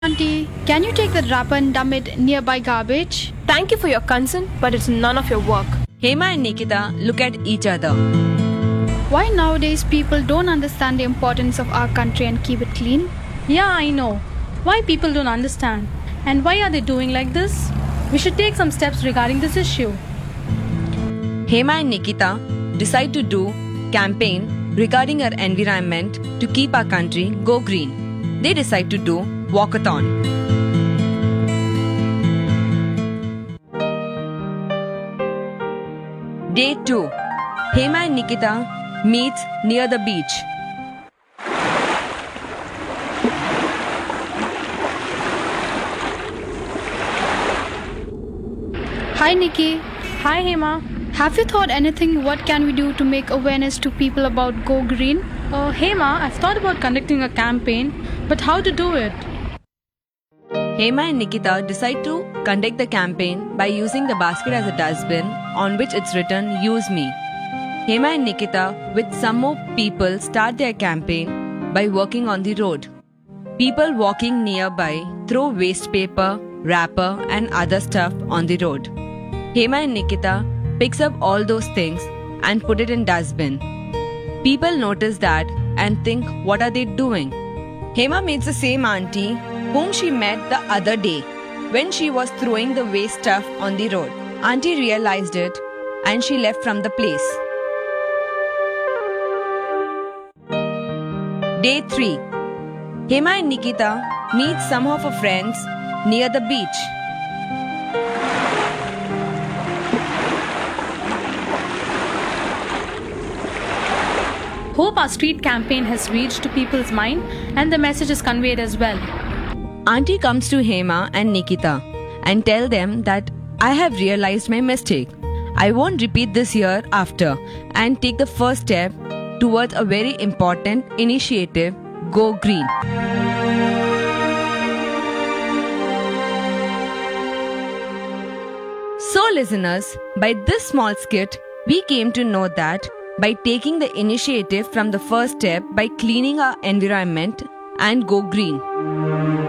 Auntie, can you take that wrapper and dump it nearby garbage? Thank you for your concern, but it's none of your work. Hema and Nikita look at each other. Why nowadays people don't understand the importance of our country and keep it clean? Yeah, I know. Why people don't understand? And why are they doing like this? We should take some steps regarding this issue. Hema and Nikita decide to do campaign regarding our environment to keep our country go green. They decide to do walkathon. Day 2. Hema and Nikita meets near the beach. Hi Nikki, Hi, Hema. have you thought anything what can we do to make awareness to people about Go Green? Hema, I've thought about conducting a campaign, but how to do it? Hema and Nikita decide to conduct the campaign by using the basket as a dustbin on which it's written Use Me. Hema and Nikita with some more people start their campaign by working on the road. People walking nearby throw waste paper, wrapper and other stuff on the road. Hema and Nikita picks up all those things and put it in dustbin. People notice that and think what are they doing? Hema meets the same auntie whom she met the other day when she was throwing the waste stuff on the road. Auntie realized it and she left from the place. Day 3. Hema and Nikita meet some of her friends near the beach. Hope our street campaign has reached to people's mind and the message is conveyed as well. Auntie comes to Hema and Nikita and tell them that I have realized my mistake. I won't repeat this year after and take the first step towards a very important initiative, Go Green. So listeners, by this small skit, we came to know that by taking the initiative from the first step by cleaning our environment and go green.